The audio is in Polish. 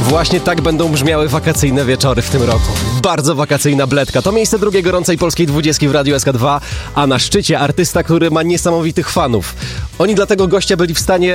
Właśnie tak będą brzmiały wakacyjne wieczory w tym roku. Bardzo wakacyjna bledka. To miejsce drugiej gorącej polskiej 20 w Radiu SK2, a na szczycie artysta, który ma niesamowitych fanów. Oni dla tego gościa byli w stanie